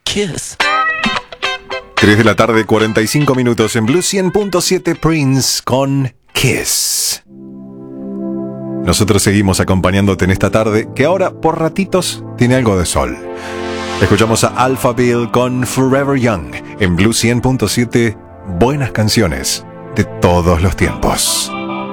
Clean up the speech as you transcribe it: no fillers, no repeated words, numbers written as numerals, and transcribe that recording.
Kiss. 3 de la tarde, 45 minutos en Blue 100.7, Prince con Kiss. Nosotros seguimos acompañándote en esta tarde, que ahora por ratitos tiene algo de sol. Escuchamos a Alphaville con Forever Young en Blue 100.7, buenas canciones de todos los tiempos.